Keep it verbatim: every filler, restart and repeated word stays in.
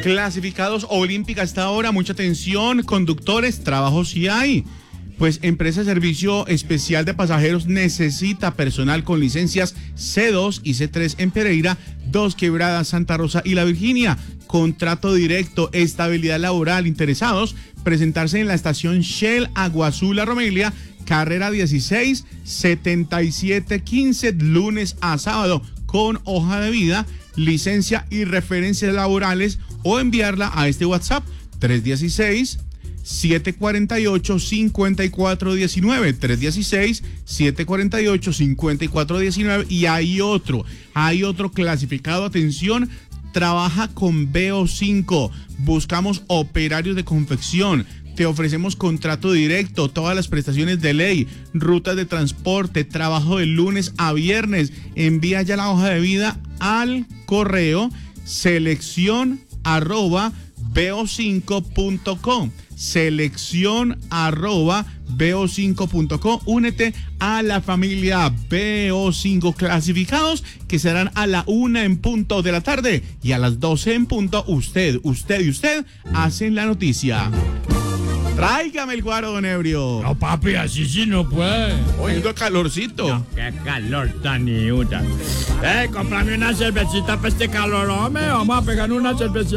Clasificados Olímpica hasta ahora, mucha atención, conductores, trabajo sí hay. Pues Empresa de Servicio Especial de Pasajeros necesita personal con licencias C dos y C tres en Pereira, Dos Quebradas, Santa Rosa y La Virginia. Contrato directo, estabilidad laboral. Interesados, presentarse en la estación Shell Agua Azul La Romelia, carrera dieciséis, setenta y siete quince, lunes a sábado, con hoja de vida, licencia y referencias laborales, o enviarla a este WhatsApp tres uno seis, siete cuatro ocho, cinco cuatro uno nueve, tres uno seis, siete cuatro ocho, cinco cuatro uno nueve. Y hay otro, hay otro clasificado, atención, trabaja con B O cinco, buscamos operarios de confección, te ofrecemos contrato directo, todas las prestaciones de ley, rutas de transporte, trabajo de lunes a viernes. Envía ya la hoja de vida al correo selección arroba B O cinco punto com, selección arroba B O cinco punto com. Únete a la familia B O cinco. Clasificados que serán a la una en punto de la tarde, y a las doce en punto usted, usted y usted hacen la noticia. Tráigame el guaro, don Ebrio. No, papi, así sí no puede. Oiga, calorcito. No, qué calor tan iuda. Eh, cómprame una cervecita para este calor, hombre. Vamos a pegar una cervecita.